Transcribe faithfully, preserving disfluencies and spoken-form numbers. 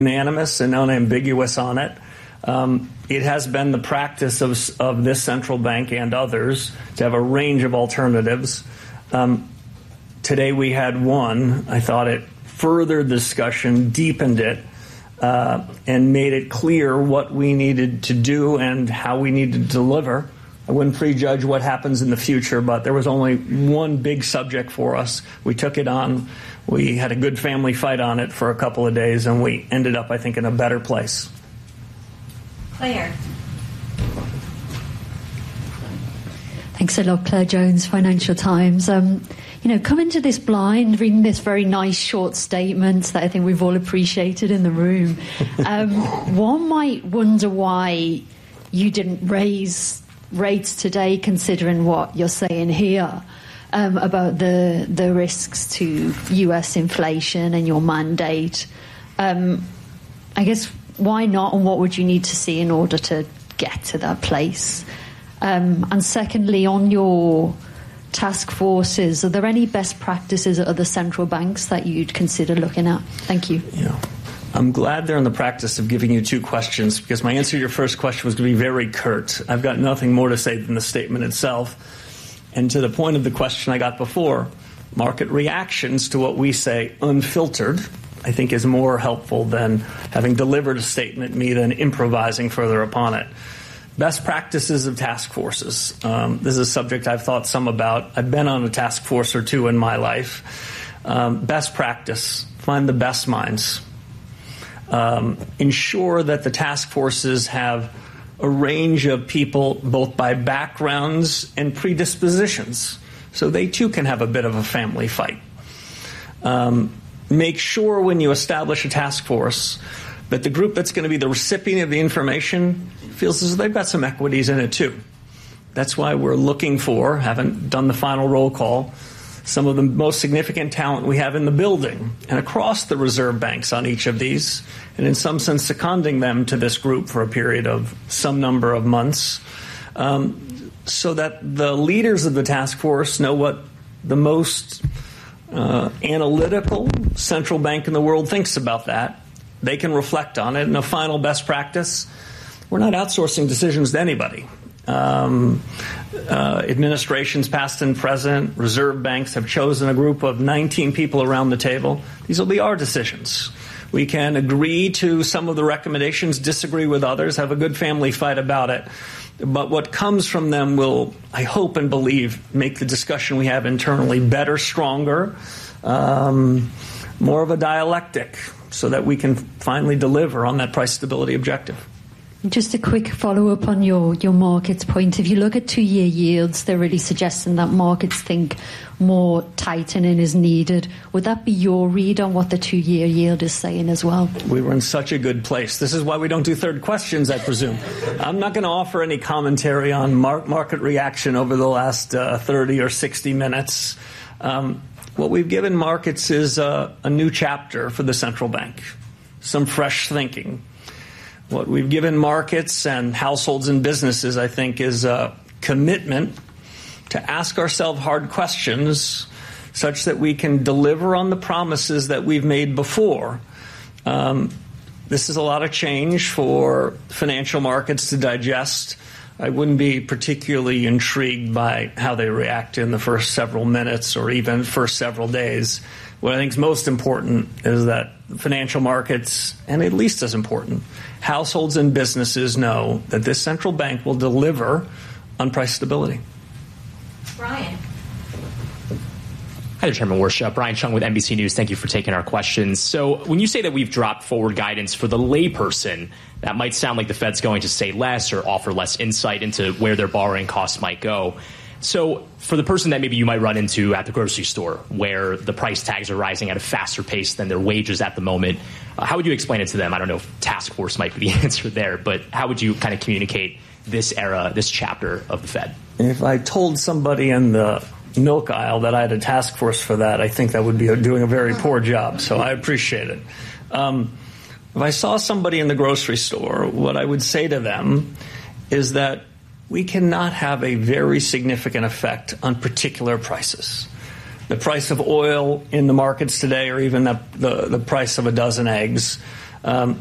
unanimous and unambiguous on it. Um, it has been the practice of, of this central bank and others to have a range of alternatives. Um, today we had one. I thought it furthered the discussion, deepened it, uh, and made it clear what we needed to do and how we needed to deliver. I wouldn't prejudge what happens in the future, but there was only one big subject for us. We took it on. We had a good family fight on it for a couple of days, and we ended up, I think, in a better place. Claire. Thanks a lot, Claire Jones, Financial Times. Um, you know, coming to this blind, reading this very nice short statement that I think we've all appreciated in the room, um, one might wonder why you didn't raise rates today, considering what you're saying here um, about the the risks to U S inflation and your mandate. Um, I guess, why not, and what would you need to see in order to get to that place? Um, and secondly, on your task forces, are there any best practices at other central banks that you'd consider looking at? Thank you. Yeah. I'm glad they're in the practice of giving you two questions, because my answer to your first question was going to be very curt. I've got nothing more to say than the statement itself. And to the point of the question I got before, market reactions to what we say unfiltered, I think, is more helpful than having delivered a statement, me then improvising further upon it. Best practices of task forces. Um, this is a subject I've thought some about. I've been on a task force or two in my life. Um, best practice, find the best minds. Um, ensure that the task forces have a range of people, both by backgrounds and predispositions, so they too can have a bit of a family fight. Um, make sure when you establish a task force that the group that's going to be the recipient of the information feels as though they've got some equities in it too. That's why we're looking for, haven't done the final roll call, some of the most significant talent we have in the building and across the reserve banks on each of these, and in some sense seconding them to this group for a period of some number of months, um, so that the leaders of the task force know what the most uh, analytical central bank in the world thinks about that. They can reflect on it. And a final best practice, we're not outsourcing decisions to anybody. Um, uh, administrations past and present, reserve banks have chosen a group of nineteen people around the table. These will be our decisions. We can agree to some of the recommendations, disagree with others, have a good family fight about it. But what comes from them will, I hope and believe, make the discussion we have internally better, stronger, um, more of a dialectic, so that we can finally deliver on that price stability objective. Just a quick follow-up on your, your markets point. If you look at two-year yields, they're really suggesting that markets think more tightening is needed. Would that be your read on what the two-year yield is saying as well? We were in such a good place. This is why we don't do third questions, I presume. I'm not going to offer any commentary on mar- market reaction over the last uh, thirty or sixty minutes. Um, what we've given markets is uh, a new chapter for the central bank, some fresh thinking. What we've given markets and households and businesses, I think, is a commitment to ask ourselves hard questions such that we can deliver on the promises that we've made before. Um, this is a lot of change for financial markets to digest. I wouldn't be particularly intrigued by how they react in the first several minutes or even first several days. What I think is most important is that financial markets, and at least as important, households and businesses know that this central bank will deliver on price stability. Brian. Hi there, Chairman Warsh. Brian Chung with N B C News. Thank you for taking our questions. So when you say that we've dropped forward guidance for the layperson, that might sound like the Fed's going to say less or offer less insight into where their borrowing costs might go. So for the person that maybe you might run into at the grocery store where the price tags are rising at a faster pace than their wages at the moment, uh, how would you explain it to them? I don't know if task force might be the answer there, but how would you kind of communicate this era, this chapter of the Fed? If I told somebody in the milk aisle that I had a task force for that, I think that would be doing a very poor job, so I appreciate it. Um, if I saw somebody in the grocery store, what I would say to them is that we cannot have a very significant effect on particular prices. The price of oil in the markets today, or even the, the, the price of a dozen eggs, Um,